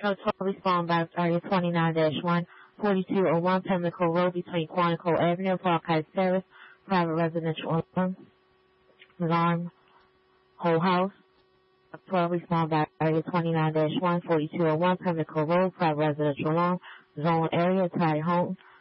Code 12 respond by area 29-1, 4201 Pimlico Road between Quantico Avenue, Park Heights Terrace, private residential owner. Alarm, whole house. 12 respond by area 29-1, 4201 Pimlico Road, private residential alarm. Zone area, entire home.